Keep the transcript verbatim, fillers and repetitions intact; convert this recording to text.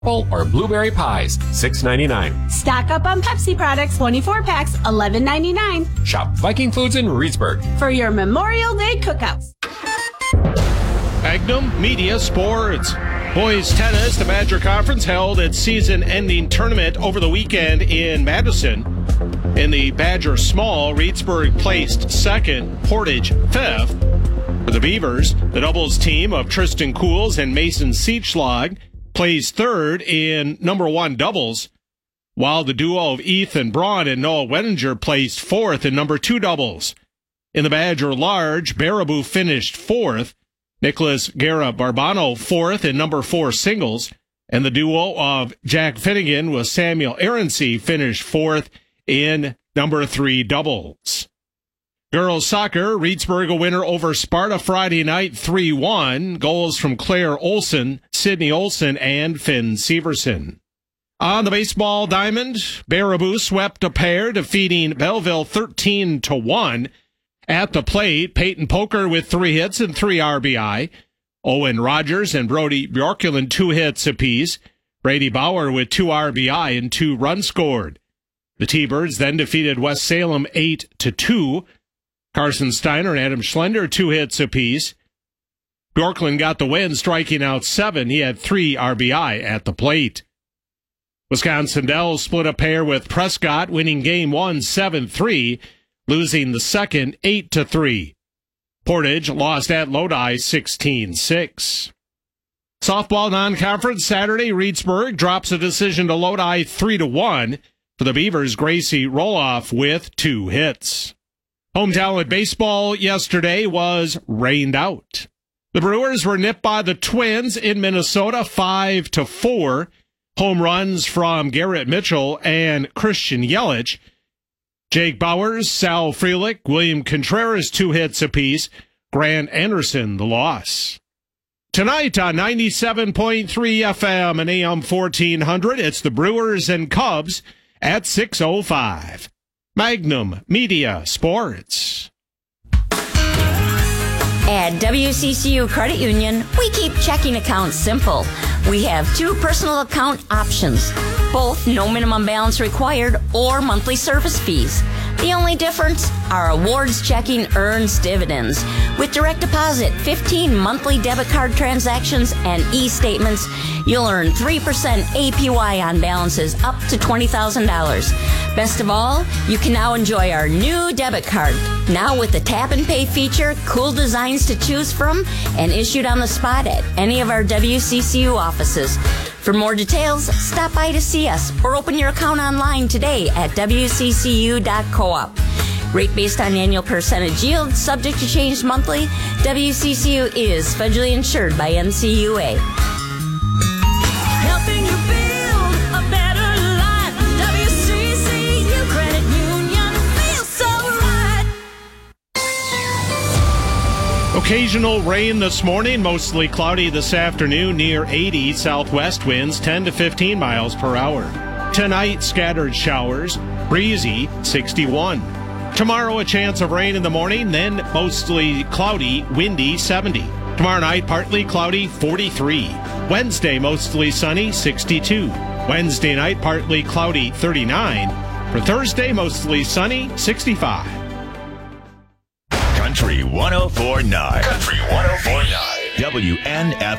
or blueberry pies, six ninety-nine. Stock up on Pepsi products, twenty-four packs, eleven ninety-nine. Shop Viking Foods in Reedsburg for your Memorial Day cookouts. Magnum Media Sports. Boys tennis, the Badger Conference held its season-ending tournament over the weekend in Madison. In the Badger Small, Reedsburg placed second, Portage fifth. For the Beavers, the doubles team of Tristan Cools and Mason Seachlag plays third in number one doubles, while the duo of Ethan Braun and Noah Wettinger placed fourth in number two doubles. In the Badger Large, Baraboo finished fourth, Nicholas Guerra Barbano fourth in number four singles, and the duo of Jack Finnegan with Samuel Aronsey finished fourth in number three doubles. Girls soccer, Reedsburg a winner over Sparta Friday night three one. Goals from Claire Olson, Sydney Olson, and Finn Severson. On the baseball diamond, Baraboo swept a pair, defeating Belleville thirteen to one. At the plate, Peyton Poker with three hits and three R B I. Owen Rogers and Brody Bjorklund two hits apiece. Brady Bauer with two R B I and two runs scored. The T-Birds then defeated West Salem eight to two. Carson Steiner and Adam Schlender, two hits apiece. Bjorklund got the win, striking out seven. He had three R B I at the plate. Wisconsin Dells split a pair with Prescott, winning game one seven three, losing the second eight to three. Portage lost at Lodi sixteen six. Softball non-conference Saturday, Reedsburg drops a decision to Lodi three to one. For the Beavers, Gracie Roloff with two hits. Hometown baseball yesterday was rained out. The Brewers were nipped by the Twins in Minnesota five to four. Home runs from Garrett Mitchell and Christian Yelich. Jake Bowers, Sal Frelick, William Contreras, two hits apiece. Grant Anderson, the loss. Tonight on ninety-seven point three F M and A M fourteen hundred, it's the Brewers and Cubs at six oh five. Magnum Media Sports. At W C C U Credit Union, we keep checking accounts simple. We have two personal account options, both no minimum balance required or monthly service fees. The only difference? Our awards checking earns dividends. With direct deposit, fifteen monthly debit card transactions, and e-statements, you'll earn three percent A P Y on balances up to twenty thousand dollars. Best of all, you can now enjoy our new debit card. Now with the tap and pay feature, cool designs to choose from, and issued on the spot at any of our W C C U offices. For more details, stop by to see us or open your account online today at W C C U dot coop. Rate based on annual percentage yield, subject to change monthly. W C C U is federally insured by N C U A. Helping you build a better life. W C C U Credit Union feels so right. Occasional rain this morning, mostly cloudy this afternoon, near eighty. Southwest winds ten to fifteen miles per hour. Tonight, scattered showers, breezy, sixty-one. Tomorrow, a chance of rain in the morning, then mostly cloudy, windy, seventy. Tomorrow night, partly cloudy, forty-three. Wednesday, mostly sunny, sixty-two. Wednesday night, partly cloudy, thirty-nine. For Thursday, mostly sunny, sixty-five. Country one oh four point nine. Country one oh four point nine. W N F